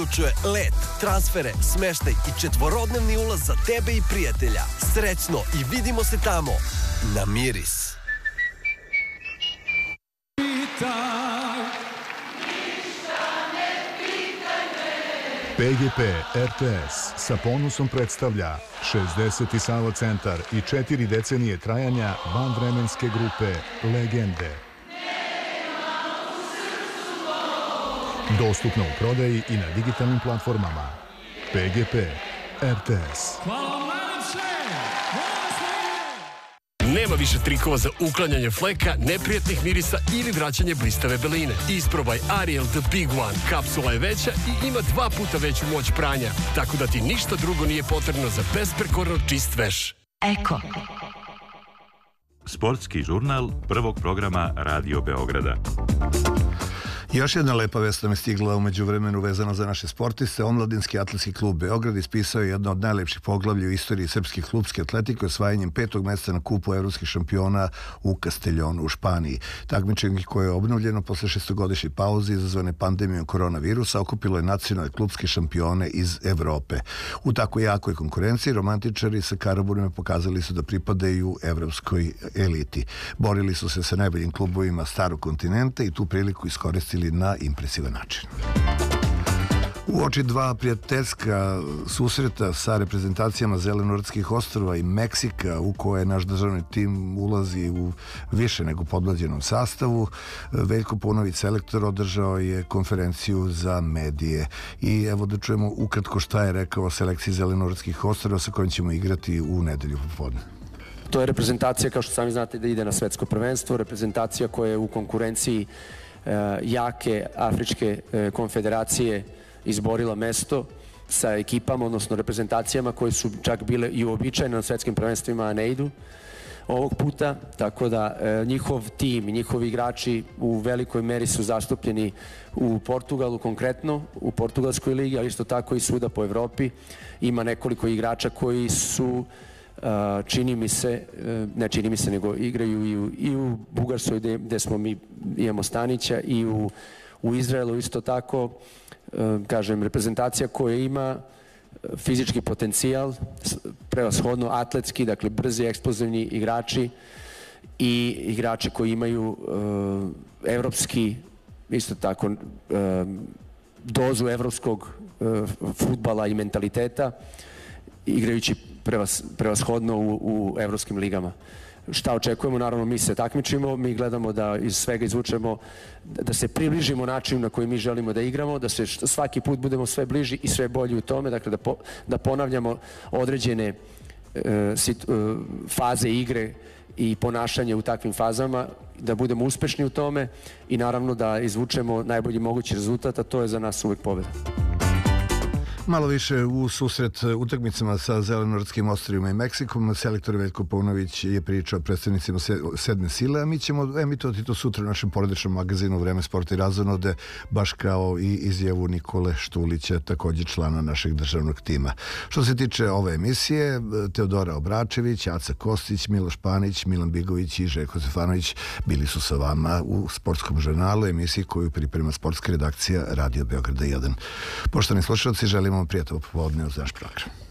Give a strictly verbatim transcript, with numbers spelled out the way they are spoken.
Čuje let, transfere, smeštaj i četvorodnevni ulaz za tebe i prijatelja. Srećno i vidimo se tamo. Na miris. P G P R T S sa ponosom predstavlja šezdeseti Sava centar i četiri decenije trajanja vanvremenske grupe Legende. Dostupno u prodaji i na digitalnim platformama. P G P R T S. Nema više trikova za uklanjanje fleka, neprijatnih mirisa ili vraćanje blistave beline. Isprobaj Ariel The Big One. Kapsula je veća i ima dva puta veću moć pranja, tako da ti ništa drugo nije potrebno za besprekorno čist veš. Eko. Sportski žurnal prvog programa Radio Beograda. Još jedna lepa vest nam je stigla umeđu vremenu vezano za naše sportiste. Omladinski atletski klub Beograd ispisao je jedno od najlepših poglavlja u istoriji srpske klubske atletike osvajanjem petog mesta na kupu evropskih šampiona u Castellonu u Španiji. Takmičenje koje je obnovljeno posle šestogodišnje pauze izazvane pandemijom koronavirusa okupilo je nacionalne klubske šampione iz Evrope. U tako jakoj konkurenciji romantičari sa Karaburima pokazali su da pripadaju evropskoj eliti. Borili su se sa najboljim klubovima starog kontinenta i tu priliku iskoristili na impresivan način. U oči dva prijateljska susreta sa reprezentacijama Zelenortskih ostrva i Meksika, u koje naš državni tim ulazi u više nego podmlađenom sastavu, Veljko Paunović, selektor, održao je konferenciju za medije. I evo da čujemo ukratko šta je rekao o selekciji Zelenortskih ostrva sa kojim ćemo igrati u nedelju popodne. To je reprezentacija, kao što sami znate, da ide na svetsko prvenstvo, reprezentacija koja je u konkurenciji jake Afričke konfederacije izborila mesto sa ekipama, odnosno reprezentacijama koje su čak bile i uobičajene na svetskim prvenstvima, a ne idu ovog puta, tako da njihov tim i njihovi igrači u velikoj meri su zastupljeni u Portugalu konkretno, u portugalskoj ligi, ali isto tako i svuda po Evropi. Ima nekoliko igrača koji su čini mi se, ne čini mi se, nego igraju i u, i u Bugarskoj gde smo mi, imamo Stanića, i u, u Izraelu isto tako, kažem, reprezentacija koja ima fizički potencijal, prevashodno atletski, dakle brzi, eksplozivni igrači i igrači koji imaju uh, evropski, isto tako, uh, dozu evropskog uh, fudbala i mentaliteta, igrajući prevas, prevashodno u, u evropskim ligama. Šta očekujemo? Naravno, mi se takmičimo, mi gledamo da iz svega izvučemo, da se približimo načinu na koji mi želimo da igramo, da se svaki put budemo sve bliži i sve bolji u tome, dakle da, po, da ponavljamo određene e, sit, e, faze igre i ponašanje u takvim fazama, da budemo uspešni u tome i naravno da izvučemo najbolji mogući rezultat, a to je za nas uvek pobeda. Malo više u susret utakmicama sa Zelenorskim ostrvima i Meksikom. Selektor Veljko Paunović je pričao o predstavnicima sedme sile, a mi ćemo emitovati to sutra u našem porodičnom magazinu Vreme, sport i razonode, baš kao i izjavu Nikole Štulića, također člana našeg državnog tima. Što se tiče ove emisije, Teodora Obračević, Aca Kostić, Miloš Panić, Milan Bigović i Željko Stefanović bili su sa vama u sportskom žurnalu, emisiji koju priprema sportska redakcija Radio Beograda jedan. Poštovani slušalci, želimo vam prijatno popodne uz naš program.